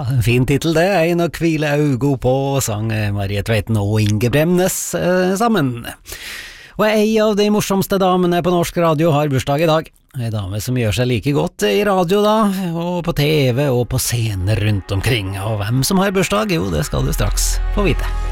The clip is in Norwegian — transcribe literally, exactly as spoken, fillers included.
en fin titel det, En å hvile augo på, sang Marie Tveiten og Inge Bremnes eh, sammen. Og ei av de morsomste damene på norsk radio har bursdag i dag. En dame som gjør seg like godt i radio da, og på T V og på scener rundt omkring. Og hvem som har bursdag, jo det skal du straks få vite.